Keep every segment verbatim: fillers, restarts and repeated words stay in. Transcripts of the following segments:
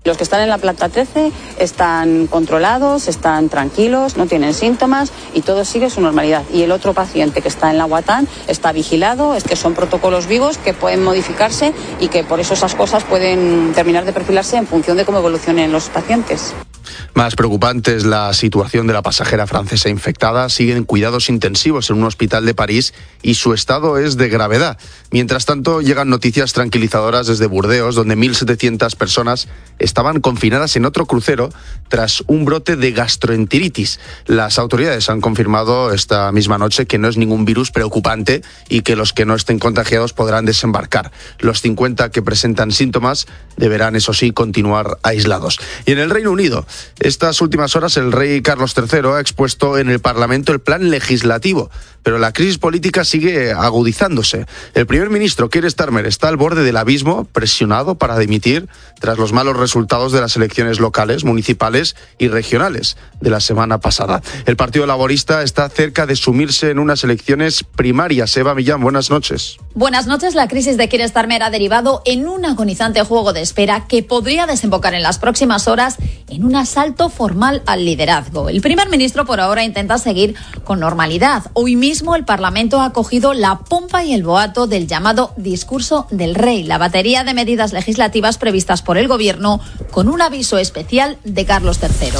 Los que están en la planta trece están controlados, están tranquilos, no tienen síntomas y todo sigue su normalidad. Y el otro paciente que está en la Guatán está vigilado, es que son protocolos vivos que pueden modificarse y que por eso esas cosas pueden terminar de perfilarse en función de cómo evolucionen los pacientes. Más preocupante es la situación de la pasajera francesa infectada. Siguen cuidados intensivos en un hospital de París y su estado es de gravedad. Mientras tanto, llegan noticias tranquilizadoras desde Burdeos, donde mil setecientas personas estaban confinadas en otro crucero tras un brote de gastroenteritis. Las autoridades han confirmado esta misma noche que no es ningún virus preocupante y que los que no estén contagiados podrán desembarcar. Los cincuenta que presentan síntomas deberán, eso sí, continuar aislados. Y en el Reino Unido, estas últimas horas el rey Carlos tercero ha expuesto en el Parlamento el plan legislativo, pero la crisis política sigue agudizándose. El primer ministro Keir Starmer está al borde del abismo, presionado para dimitir tras los malos resultados de las elecciones locales, municipales y regionales de la semana pasada. El Partido Laborista está cerca de sumirse en unas elecciones primarias. Eva Millán, buenas noches. Buenas noches. La crisis de Keir Starmer ha derivado en un agonizante juego de espera que podría desembocar en las próximas horas en un asalto formal al liderazgo. El primer ministro por ahora intenta seguir con normalidad. Hoy mismo el Parlamento ha acogido la pompa y el boato del llamado discurso del rey, la batería de medidas legislativas previstas por el gobierno con un aviso especial de Carlos tercero.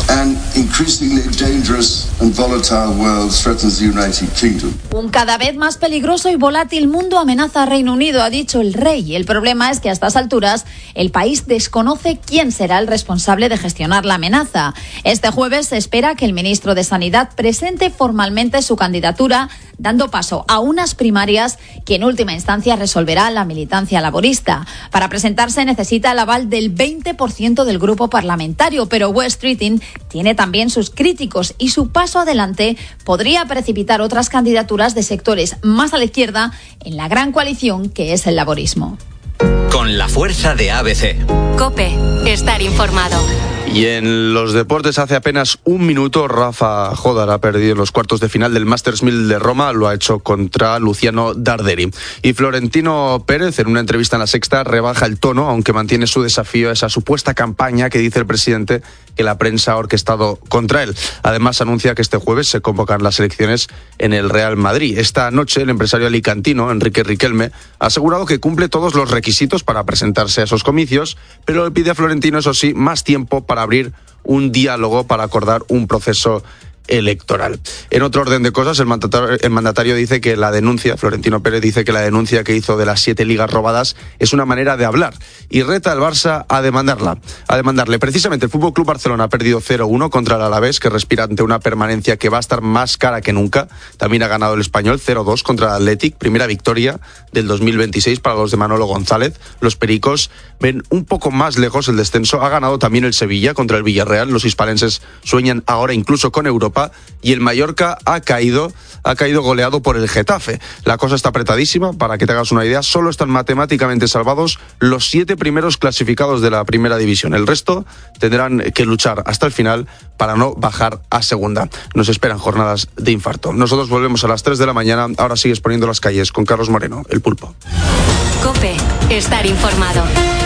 Un cada vez más peligroso y volátil mundo amenaza a Reino Unido, ha dicho el rey. El problema es que a estas alturas el país desconoce quién será el responsable de gestionar la amenaza. Este jueves se espera que el ministro de Sanidad presente formalmente su candidatura, dando paso a unas primarias que en última instancia resolverá la militancia laborista. Para presentarse necesita el aval del veinte por ciento del grupo parlamentario, pero West Streeting tiene también sus críticos y su paso adelante podría precipitar otras candidaturas de sectores más a la izquierda en la gran coalición que es el laborismo. Con la fuerza de A B C. COPE, estar informado. Y en los deportes, hace apenas un minuto, Rafa Jodar ha perdido en los cuartos de final del Masters mil de Roma. Lo ha hecho contra Luciano Darderi. Y Florentino Pérez, en una entrevista en La Sexta, rebaja el tono, aunque mantiene su desafío a esa supuesta campaña que dice el presidente que la prensa ha orquestado contra él. Además, anuncia que este jueves se convocan las elecciones en el Real Madrid. Esta noche, el empresario alicantino, Enrique Riquelme, ha asegurado que cumple todos los requisitos para presentarse a esos comicios, pero le pide a Florentino, eso sí, más tiempo para abrir un diálogo para acordar un proceso electoral. En otro orden de cosas, el mandatario, el mandatario dice que la denuncia, Florentino Pérez dice que la denuncia que hizo de las siete ligas robadas es una manera de hablar y reta al Barça a demandarla, a demandarle. Precisamente el F C Barcelona ha perdido cero uno contra el Alavés, que respira ante una permanencia que va a estar más cara que nunca. También ha ganado el Español cero dos contra el Athletic, primera victoria del dos mil veintiséis para los de Manolo González. Los pericos ven un poco más lejos el descenso. Ha ganado también el Sevilla contra el Villarreal. Los hispalenses sueñan ahora incluso con Europa. Y el Mallorca ha caído, ha caído goleado por el Getafe. La cosa está apretadísima, para que te hagas una idea, solo están matemáticamente salvados los siete primeros clasificados de la primera división. El resto tendrán que luchar hasta el final para no bajar a segunda. Nos esperan jornadas de infarto. Nosotros volvemos a las tres de la mañana, ahora sigues poniendo las calles con Carlos Moreno, el Pulpo. COPE, estar informado.